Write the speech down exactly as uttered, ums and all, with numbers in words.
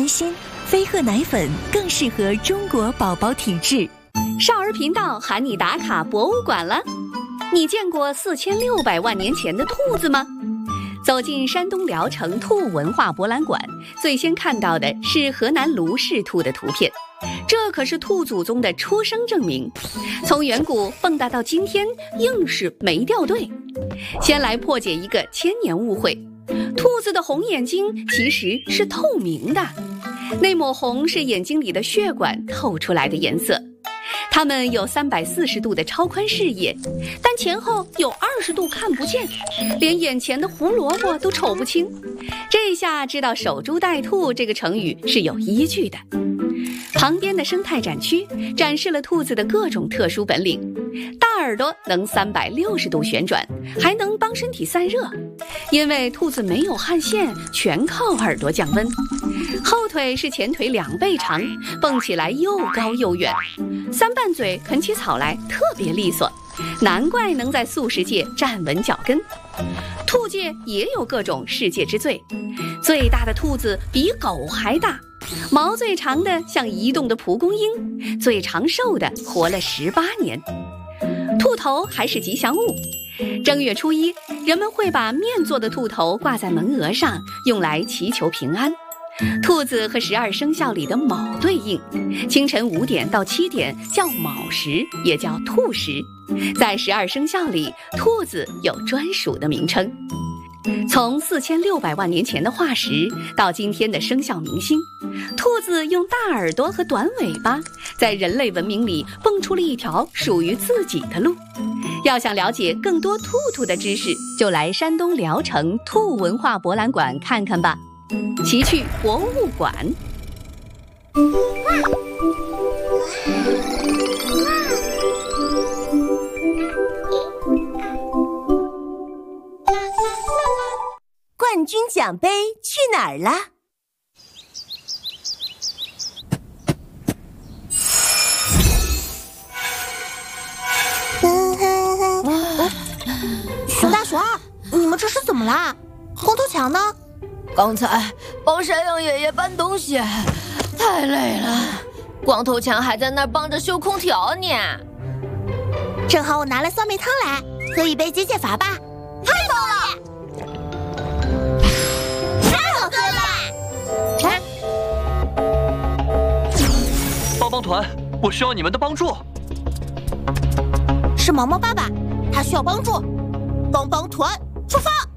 安心，飞鹤奶粉更适合中国宝宝体质。 少儿频道喊你打卡博物馆了。你见过四千六百万年前的兔子吗？走进山东聊城兔文化博览馆，最先看到的是河南卢氏兔的图片，这可是兔祖宗的出生证明。从远古蹦跶到今天，硬是没掉队。先来破解一个千年误会，兔子的红眼睛其实是透明的，那抹红是眼睛里的血管透出来的颜色。它们有三百四十度的超宽视野，但前后有二十度看不见，连眼前的胡萝卜都瞅不清。这下知道守株待兔这个成语是有依据的。旁边的生态展区展示了兔子的各种特殊本领，大耳朵能三百六十度旋转，还能帮身体散热，因为兔子没有汗腺，全靠耳朵降温。后腿是前腿两倍长，蹦起来又高又远。三瓣嘴啃起草来特别利索，难怪能在素食界站稳脚跟。兔界也有各种世界之最，最大的兔子比狗还大，毛最长的像移动的蒲公英，最长寿的活了十八年。兔头还是吉祥物，正月初一，人们会把面做的兔头挂在门额上，用来祈求平安。兔子和十二生肖里的卯对应，清晨五点到七点叫卯时，也叫兔时。在十二生肖里，兔子有专属的名称。从四千六百万年前的化石到今天的生肖明星，兔子用大耳朵和短尾巴，在人类文明里蹦出了一条属于自己的路。要想了解更多兔兔的知识，就来山东聊城兔文化博览馆看看吧。奇趣博物馆。 冠军奖杯去哪儿了？ 熊大熊二，你们这是怎么啦？光头强呢？ 刚才帮山羊爷爷搬东西，太累了。光头强还在那儿帮着修空调呢。 正好我拿了酸梅汤来，喝一杯解解乏吧。太棒了！太好喝了！ 啊！帮帮团，我需要你们的帮助。 是毛毛爸爸，他需要帮助。帮帮团，出发！